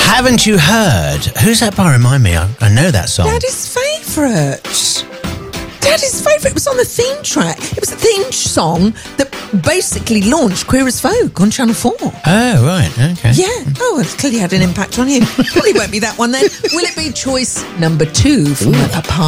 Haven't you heard? Who's that by? Remind me. I know that song. Daddy's favourite. Daddy's favourite. It was on the theme track. It was a theme song that basically launched Queer as Folk on Channel 4. Oh, right. Okay. Yeah. Oh, it's clearly had an impact on you. Probably won't be that one then. Will it be choice number 2 from Papa?